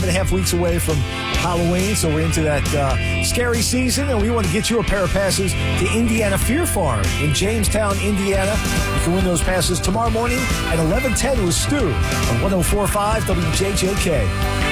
5.5 weeks away from Halloween, so we're into that scary season, and we want to get you a pair of passes to Indiana Fear Farm in Jamestown, Indiana. You can win those passes tomorrow morning at 11:10 with Stu on 104.5 WJJK.